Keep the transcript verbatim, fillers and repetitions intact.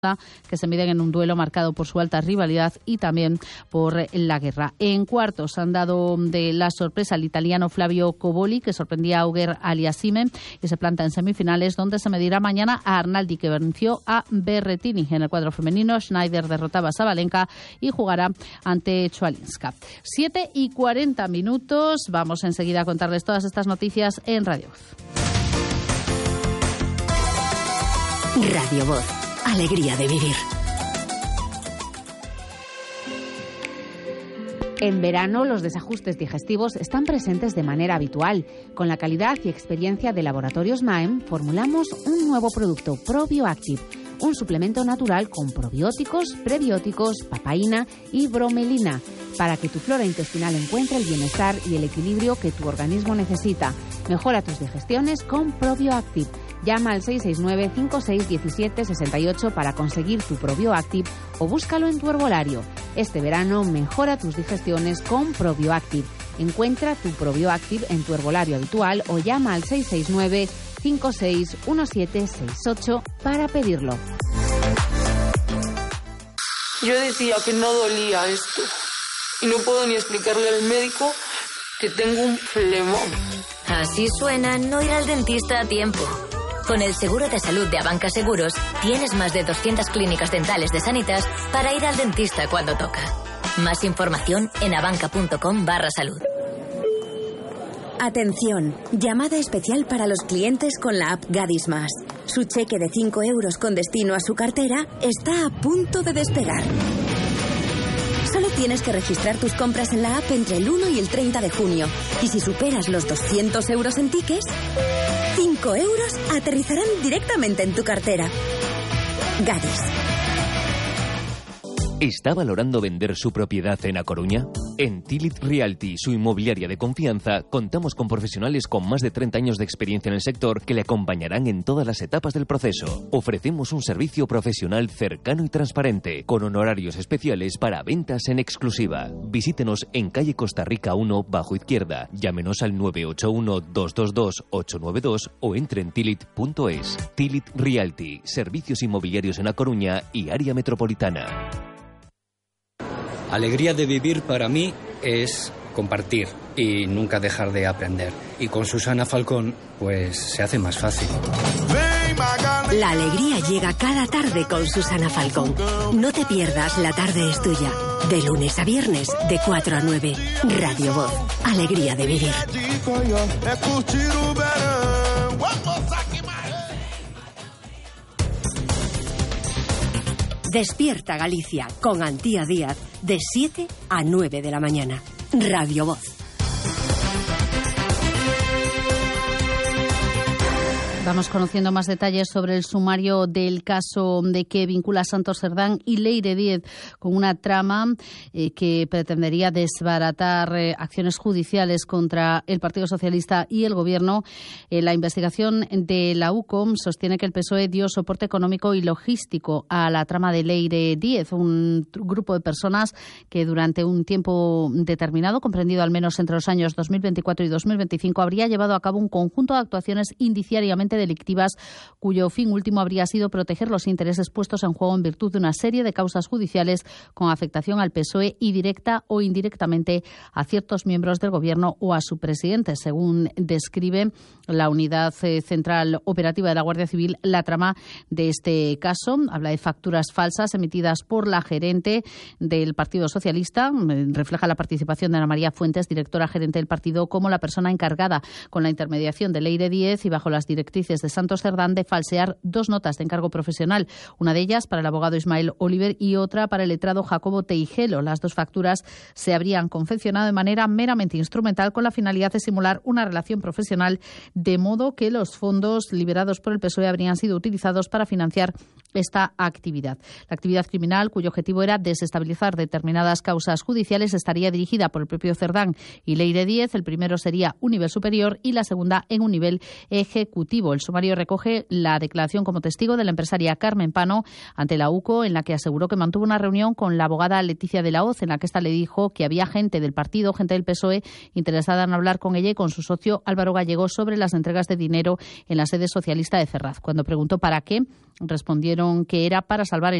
que se miden en un duelo marcado por su alta rivalidad y también por la guerra. En cuartos han dado de la sorpresa al italiano Flavio Cobolli, que sorprendía a Auger Aliassime y se planta en semifinales, donde se medirá mañana a Arnaldi, que venció a Berrettini. En el cuadro femenino, Schneider derrotaba a Sabalenka y jugará ante Chwalinska. siete y cuarenta minutos. Vamos enseguida a contarles todas estas noticias en Radio Voz. Radio Voz. Alegría de vivir. En verano, los desajustes digestivos están presentes de manera habitual. Con la calidad y experiencia de Laboratorios Maem, formulamos un nuevo producto, ProBioActive, un suplemento natural con probióticos, prebióticos, papaína y bromelina, para que tu flora intestinal encuentre el bienestar y el equilibrio que tu organismo necesita. Mejora tus digestiones con ProBioActive. Llama al seis seis nueve, cinco seis uno siete, seis ocho para conseguir tu ProBioActive o búscalo en tu herbolario. Este verano mejora tus digestiones con ProBioActive. Encuentra tu ProBioActive en tu herbolario habitual o llama al seis seis nueve, cinco seis uno siete, seis ocho para pedirlo. Yo decía que no dolía esto y no puedo ni explicarle al médico que tengo un flemón. Así suena no ir al dentista a tiempo. Con el seguro de salud de Abanca Seguros, tienes más de doscientas clínicas dentales de Sanitas para ir al dentista cuando toca. Más información en abanca.com barra salud. Atención, llamada especial para los clientes con la app Gadis Más. Su cheque de cinco euros con destino a su cartera está a punto de despegar. Solo tienes que registrar tus compras en la app entre el uno y el treinta de junio. Y si superas los doscientos euros en tickets, cinco euros aterrizarán directamente en tu cartera. Gadis. ¿Está valorando vender su propiedad en A Coruña? En Tilit Realty, su inmobiliaria de confianza, contamos con profesionales con más de treinta años de experiencia en el sector que le acompañarán en todas las etapas del proceso. Ofrecemos un servicio profesional cercano y transparente, con honorarios especiales para ventas en exclusiva. Visítenos en calle Costa Rica uno, bajo izquierda. Llámenos al nueve ocho uno, dos dos dos, ocho nueve dos o entre en tilit punto es. Tilit Realty, servicios inmobiliarios en A Coruña y área metropolitana. Alegría de vivir para mí es compartir y nunca dejar de aprender. Y con Susana Falcón, pues se hace más fácil. La alegría llega cada tarde con Susana Falcón. No te pierdas La Tarde es Tuya. De lunes a viernes, de cuatro a nueve. Radio Voz. Alegría de vivir. Despierta Galicia con Antía Díaz de siete a nueve de la mañana. Radio Voz. Vamos conociendo más detalles sobre el sumario del caso de que vincula a Santos Cerdán y Leire Díez con una trama eh, que pretendería desbaratar eh, acciones judiciales contra el Partido Socialista y el Gobierno. Eh, la investigación de la UCOM sostiene que el P S O E dio soporte económico y logístico a la trama de Leire Díez, un grupo de personas que durante un tiempo determinado, comprendido al menos entre los años dos mil veinticuatro y dos mil veinticinco, habría llevado a cabo un conjunto de actuaciones indiciariamente delictivas cuyo fin último habría sido proteger los intereses puestos en juego en virtud de una serie de causas judiciales con afectación al P S O E y directa o indirectamente a ciertos miembros del Gobierno o a su presidente, según describe la Unidad Central Operativa de la Guardia Civil. La trama de este caso habla de facturas falsas emitidas por la gerente del Partido Socialista, refleja la participación de Ana María Fuentes, directora gerente del partido, como la persona encargada con la intermediación de Leire Díez y bajo las directrices de Santos Cerdán de falsear dos notas de encargo profesional, una de ellas para el abogado Ismael Oliver y otra para el letrado Jacobo Teijelo. Las dos facturas se habrían confeccionado de manera meramente instrumental con la finalidad de simular una relación profesional, de modo que los fondos liberados por el P S O E habrían sido utilizados para financiar esta actividad. La actividad criminal, cuyo objetivo era desestabilizar determinadas causas judiciales, estaría dirigida por el propio Cerdán y Leire Díez. El primero sería un nivel superior y la segunda en un nivel ejecutivo. El sumario recoge la declaración como testigo de la empresaria Carmen Pano ante la UCO, en la que aseguró que mantuvo una reunión con la abogada Leticia de la Hoz, en la que ésta le dijo que había gente del partido, gente del P S O E, interesada en hablar con ella y con su socio Álvaro Gallego sobre las entregas de dinero en la sede socialista de Ferraz. Cuando preguntó para qué, respondieron que era para salvar el